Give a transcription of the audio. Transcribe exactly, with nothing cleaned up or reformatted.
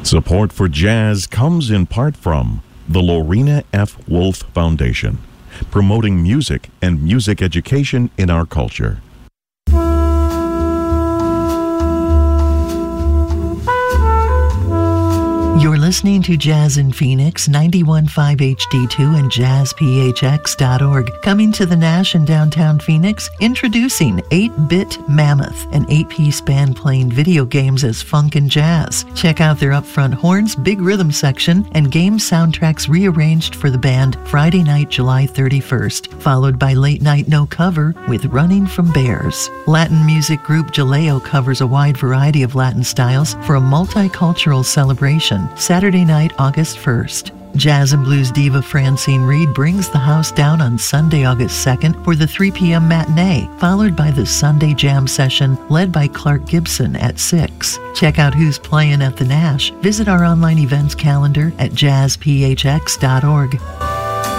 Support for jazz comes in part from the Lorena F. Wolf Foundation, promoting music and music education in our culture. You're listening to Jazz in Phoenix, ninety-one point five H D two and jazz p h x dot org. Coming to the Nash in downtown Phoenix, introducing eight-Bit Mammoth, an eight-piece band playing video games as funk and jazz. Check out their upfront horns, big rhythm section, and game soundtracks rearranged for the band Friday night, July thirty-first, followed by Late Night No Cover with Running from Bears. Latin music group Jaleo covers a wide variety of Latin styles for a multicultural celebration. Saturday night, August first. Jazz and blues diva Francine Reed brings the house down on Sunday, August second for the three p.m. matinee, followed by the Sunday jam session led by Clark Gibson at six. Check out who's playing at the Nash. Visit our online events calendar at jazz p h x dot org.